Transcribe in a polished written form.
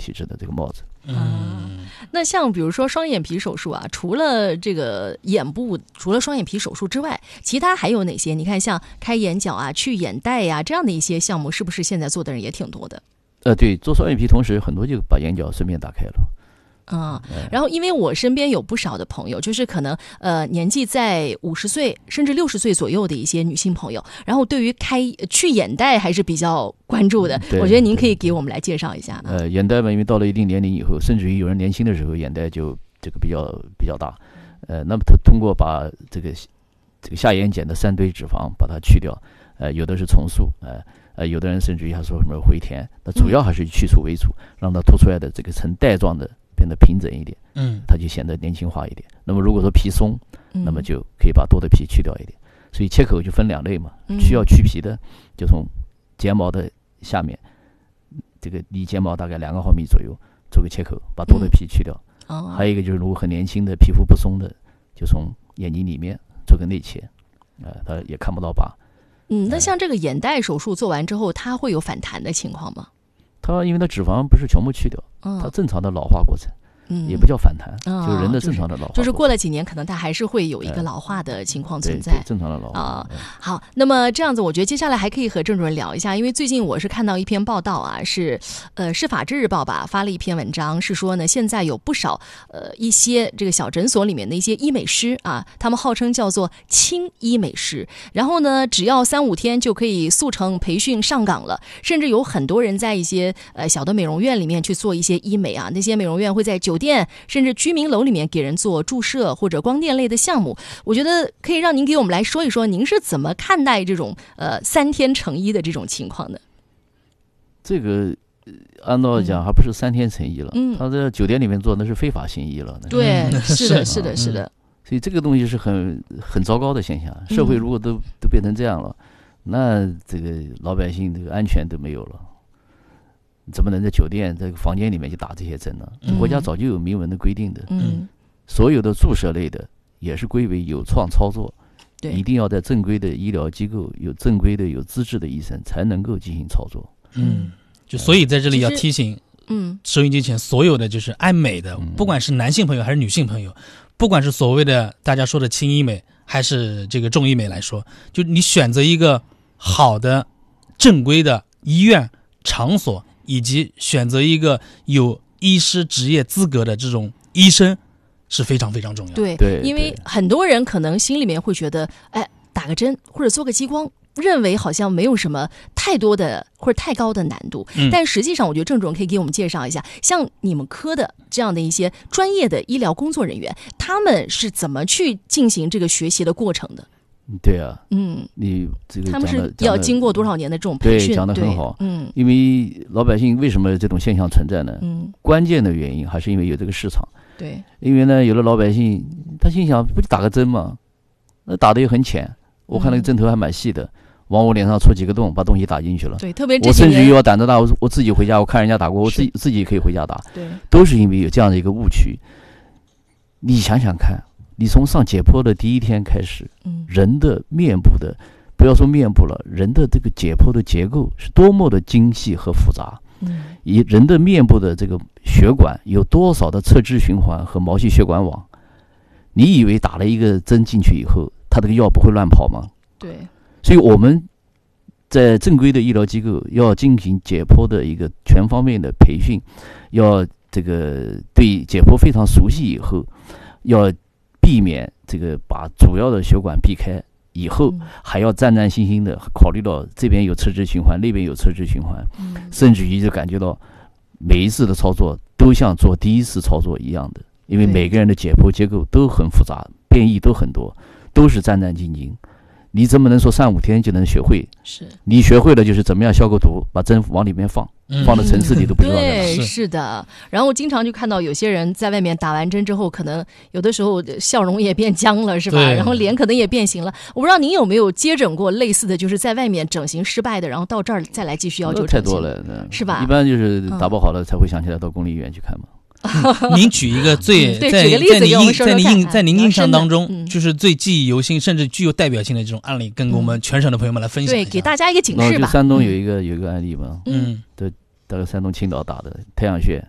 体质的这个帽子。 那像比如说双眼皮手术啊，除了这个眼部，除了双眼皮手术之外，其他还有哪些？你看像开眼角啊、去眼袋呀、这样的一些项目，是不是现在做的人也挺多的？ 对，做双眼皮同时很多就把眼角顺便打开了。 然后因为我身边有不少的朋友，就是可能年纪在50岁甚至60岁左右的一些女性朋友，然后对于去眼袋还是比较关注的。我觉得您可以给我们来介绍一下。 眼袋嘛，因为到了一定年龄以后，甚至于有人年轻的时候眼袋就这个比较大，那么他通过把这个下眼睑的3堆脂肪把它去掉，有的是重塑，有的人甚至于还说什么回填，那主要还是以去除为主，让它凸出来的这个呈带状的变得平整一点，它就显得年轻化一点。那么如果说皮松，那么就可以把多的皮去掉一点。所以切口就分2类嘛，需要去皮的就从睫毛的下面，这个离睫毛大概2毫米左右做个切口，把多的皮去掉。还有一个就是如果很年轻的皮肤不松的，就从眼睛里面做个内切，它也看不到疤。 那像这个眼袋手术做完之后，它会有反弹的情况吗？ 它因为它脂肪不是全部去掉，它正常的老化过程，也不叫反弹，就是人的正常的老化， 就是过了几年，可能它还是会有一个老化的情况存在， 对正常的老化。 好，那么这样子，我觉得接下来还可以和郑主任聊一下，因为最近我是看到一篇报道啊，是法制日报吧发了一篇文章，是说呢，现在有不少一些这个小诊所里面的一些医美师啊，他们号称叫做轻医美师，然后呢，只要3-5天就可以速成培训上岗了，甚至有很多人在一些小的美容院里面去做一些医美啊，那些美容院会在酒店甚至居民楼里面给人做注射或者光电类的项目。我觉得可以让您给我们来说一说，您是怎么看待这种3天成医的这种情况的？ 这个按照讲还不是3天成医了，他在酒店里面做那是非法行医了。 对，是的，是的，是的。 所以这个东西是很糟糕的现象。社会如果都变成这样了，那这个老百姓这个安全都没有了。怎么能在酒店这个房间里面就打这些针呢？国家早就有明文的规定的。所有的注射类的也是归为有创操作，一定要在正规的医疗机构有正规的有资质的医生才能够进行操作。 就所以在这里要提醒收音机前所有的就是爱美的，不管是男性朋友还是女性朋友，不管是所谓的大家说的轻医美还是这个重医美来说，就你选择一个好的正规的医院场所，以及选择一个有医师执业资格的这种医生是非常非常重要的。 对，因为很多人可能心里面会觉得，打个针或者做个激光，认为好像没有什么太多的或者太高的难度，但实际上我觉得郑主任可以给我们介绍一下，像你们科的这样的一些专业的医疗工作人员，他们是怎么去进行这个学习的过程的？ 对啊，你这个他们是要经过多少年的这种培训？ 对，讲得很好。因为老百姓为什么这种现象存在呢？关键的原因还是因为有这个市场。 对， 因为呢，有的老百姓他心想，不就打个针吗？那打的也很浅，我看那个针头还蛮细的，往我脸上戳几个洞，把东西打进去了。 对，特别我甚至于要胆子大，我自己回家，我看人家打过，我自己可以回家打。 对， 都是因为有这样的一个误区。你想想看。你从上解剖的第一天开始，人的面部的，不要说面部了，人的这个解剖的结构是多么的精细和复杂。以人的面部的这个血管有多少的侧支循环和毛细血管网？你以为打了一个针进去以后，它这个药不会乱跑吗？ 对。 所以我们在正规的医疗机构要进行解剖的一个全方面的培训，要这个对解剖非常熟悉以后，要避免这个把主要的血管避开以后，还要战战兢兢的考虑到这边有侧支循环，那边有侧支循环，甚至于就感觉到每一次的操作都像做第一次操作一样的，因为每个人的解剖结构都很复杂，变异都很多，都是战战兢兢。你怎么能说3-5天就能学会？是你学会了就是怎么样消个毒，把针往里面放的层次你都不知道。 对，是的。然后我经常就看到有些人在外面打完针之后，可能有的时候笑容也变僵了，是吧？然后脸可能也变形了。我不知道您有没有接诊过类似的，就是在外面整形失败的，然后到这儿再来继续要求整形。 太多了， 是吧？ 一般就是打不好了才会想起来到公立医院去看嘛。 您举一个最在您印象当中就是最记忆犹新甚至具有代表性的这种案例，跟我们全省的朋友们来分享一下。 对，给大家一个警示吧。 就山东有一个案例嘛，对，大概山东青岛打的太阳穴，